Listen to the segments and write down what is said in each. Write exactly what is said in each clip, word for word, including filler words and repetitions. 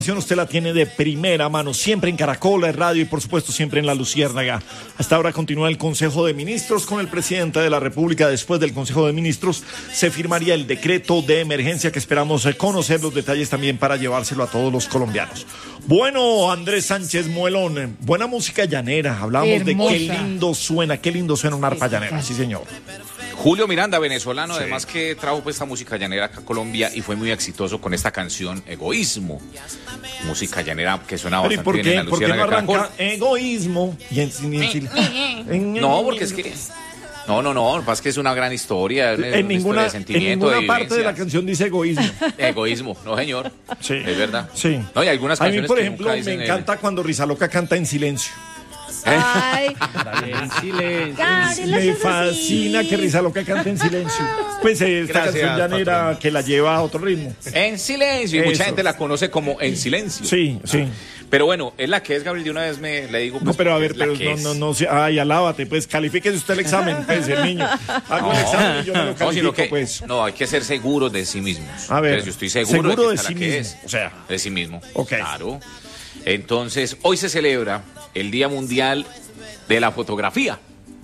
Usted la tiene de primera mano, siempre en Caracol, en radio y por supuesto siempre en La Luciérnaga. Hasta ahora continúa el Consejo de Ministros con el presidente de la República. Después del Consejo de Ministros se firmaría el decreto de emergencia que esperamos conocer los detalles también para llevárselo a todos los colombianos. Bueno, Andrés Sánchez Muelón, buena música llanera. Hablamos Hermosa. de qué lindo suena, qué lindo suena una arpa llanera, sí señor. Julio Miranda, venezolano, Sí. además que trajo pues esta música llanera acá a Colombia y fue muy exitoso con esta canción Egoísmo. Música llanera que suena Pero ¿y bastante por bien qué, en la por qué no Luciérnaga arranca Caracol. egoísmo? Y en, y en- en- No, porque es que... No, no, no, lo que pasa es que es una gran historia, una, en una ninguna, historia de en sentimiento, ninguna de parte de la vivencias. canción dice egoísmo. Egoísmo, no señor, Sí. es verdad. Sí. No, y algunas A mí, canciones por que ejemplo, nunca me dicen el- encanta cuando Rizaloca canta en silencio. Ay, En silencio. Gabriela Me es así. fascina que Rizaloca cante en silencio. Pues eh, esta Gracias, canción llanera patrón. que la lleva a otro ritmo. En silencio, y mucha Eso. gente la conoce como En Silencio. Sí, sí. Pero bueno, es la que es, Gabriel, de una vez me le digo. No, Pues, pero a porque ver, es la pero que no, es. no, no, se- ay, alábate, pues, califíquese usted el examen, pues, el niño. Hago el examen y yo me lo No, califico, sino que, pues. no, hay que ser seguros de sí mismos. A ver, Entonces, yo estoy seguro, seguro de, de que sí esta la que mismo, es. o sea. De sí mismo. Ok. Claro. Entonces, hoy se celebra el Día Mundial de la Fotografía.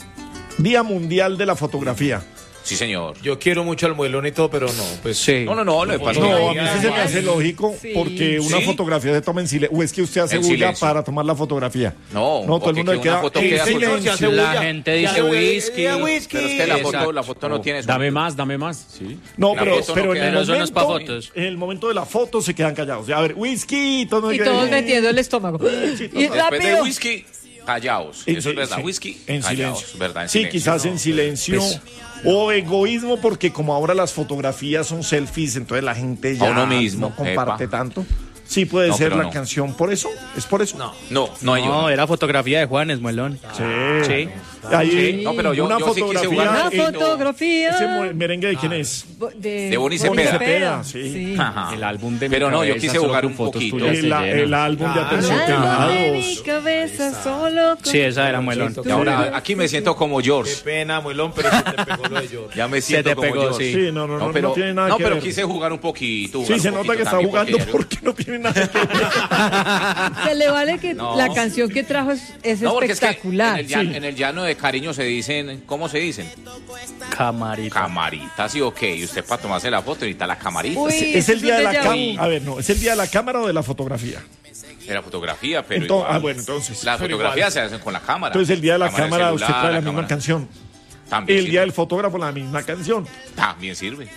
Día Mundial de la Fotografía. Sí, señor. Yo quiero mucho al muelón y todo, pero no, pues Sí. No, no, no, lo que pasa No, a es mí que- sí se me hace lógico, Sí. porque una ¿Sí? fotografía se toma en silencio. O es que usted hace En bulla silencio. para tomar la fotografía. No, no todo o el que- mundo que le queda una foto en queda con- silencio. La gente dice whisky. Ya, whisky. Pero es que la foto, Exacto. la foto no tiene eso. Dame más, dame más. Sí. No, La pero, foto no pero en, queda- el Pero eso no es pa' momento, fotos. en el momento de la foto se quedan callados. A ver, whisky, todo Y todos metiendo el estómago. Y Después de rápido. whisky, callaos. En- Eso es verdad. sí, Whisky, en callaos. silencio. ¿Verdad? En sí, silencio. quizás en silencio. Pues- O egoísmo, porque como ahora las fotografías son selfies, entonces la gente ya uno mismo, no comparte epa. tanto. Sí puede No, ser pero la no. canción, por eso, es por eso. No. No, no, yo. No, era fotografía de Juanes Muelón. Sí. Sí. Ahí, Sí. No, pero yo- una yo sí quise fotografía. jugar Una un poquito. ¿Ese fotografía. mo- merengue de quién es? De, De Bonnie Bonnie Cepeda. Cepeda, sí. Ajá. El álbum de mi Pero no, yo cabeza, quise solo jugar con un fotos poquito. tuyas se El, llena. el álbum de Ah, Aterciopelados. de mi cabeza solo con... Sí, esa era Muelón. Y ahora aquí me siento como Qué George. pena, muelón, pero se te pegó lo de George. Ya me Se siento te como pegó, George. sí. Sí, no, no, no, pero, no tiene nada no, que pero ver. quise jugar un poquito. Sí, jugar se un nota poquito que está también, jugando porque- porque no tiene nada que ver. Se le vale que No. la canción que trajo es, es No, porque es que espectacular. en, el llano, sí. en el llano de cariño se dicen, ¿cómo se dicen? Camarita. Camarita, sí, ok. Y usted para tomarse la foto necesita la camarita. Uy, Es el día de la déjà vu. cámara. A ver, no, es el día de la cámara o de la fotografía. De la fotografía, pero Entonces, igual. ah, bueno, entonces. Las fotografías se hacen con la cámara. Entonces el día de la cámara, usted celular, trae la, la misma cámara. canción. También El sirve. día del fotógrafo, la misma canción. También sirve.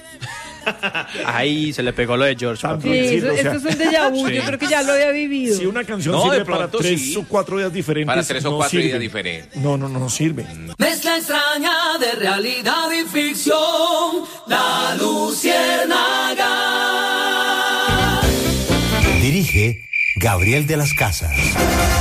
Ahí se le pegó lo de George. También. papi. Sí, Sí, eso, o sea, esto es un déjà vu. Yo creo que ya lo había vivido. Si una canción No, de sirve para pronto tres sí. o cuatro días diferentes, Para tres o no cuatro sirve. días diferentes. No, no, no, no sirve. Mezcla extraña de realidad y ficción, La Luciérnaga. Dirige Gabriel de las Casas.